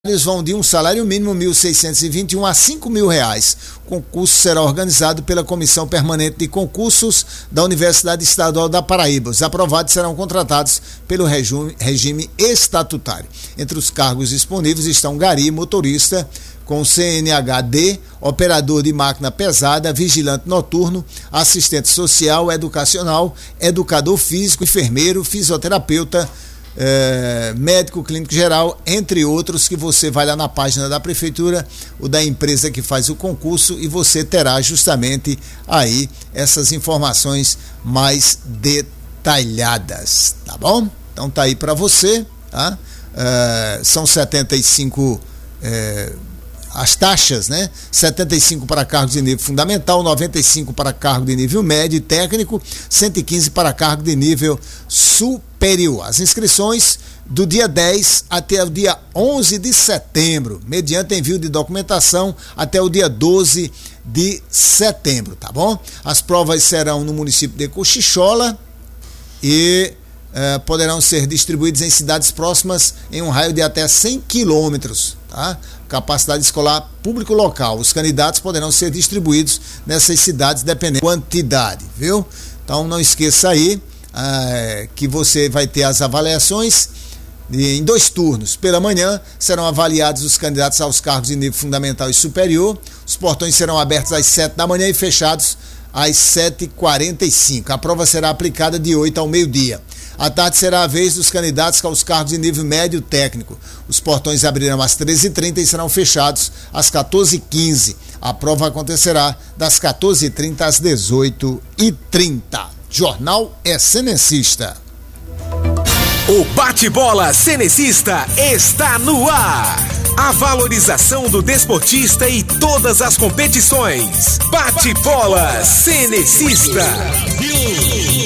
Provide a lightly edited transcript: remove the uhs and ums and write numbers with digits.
vão de um salário mínimo 1.621 a R$5.000. O concurso será organizado pela Comissão Permanente de Concursos da Universidade Estadual da Paraíba. Os aprovados serão contratados pelo regime estatutário. Entre os cargos disponíveis estão gari, motorista com CNH-D, operador de máquina pesada, vigilante noturno, assistente social, educacional, educador físico, enfermeiro, fisioterapeuta, médico clínico geral, entre outros, que você vai lá na página da prefeitura ou da empresa que faz o concurso e você terá justamente aí essas informações mais detalhadas, tá bom? Então tá aí para você, tá? São 75 as taxas, né? 75 para cargos de nível fundamental, 95 para cargo de nível médio e técnico, 115 para cargo de nível superior. As inscrições do dia 10 até o dia 11 de setembro, mediante envio de documentação até o dia 12 de setembro, tá bom? As provas serão no município de Cochichola e poderão ser distribuídos em cidades próximas em um raio de até 100 quilômetros, tá? Capacidade escolar público local. Os candidatos poderão ser distribuídos nessas cidades dependendo da quantidade, viu? Então não esqueça aí que você vai ter as avaliações em 2 turnos. Pela manhã serão avaliados os candidatos aos cargos de nível fundamental e superior. Os portões serão abertos às 7 da manhã e fechados às 7h45. A prova será aplicada de 8 ao meio-dia. À tarde será a vez dos candidatos aos cargos de nível médio técnico. Os portões abrirão às 13h30 e serão fechados às 14h15. A prova acontecerá das 14h30 às 18h30. Jornal é Cenecista. O bate-bola Cenecista está no ar. A valorização do desportista e todas as competições. Bate-bola Cenecista.